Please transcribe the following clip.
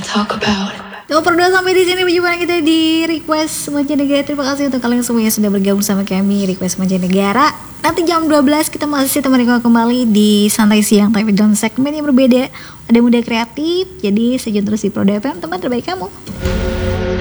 talk about. Berdua sampai di sini perjumpaan kita di Request Mancanegara. Terima kasih untuk kalian semua yang sudah bergabung sama kami Request Mancanegara. Nanti jam 12 kita masih temani kamu kembali di Santai Siang, tapi dengan segmen yang berbeda. Ada muda kreatif, jadi stay tune terus di Pro FM, teman terbaik kamu.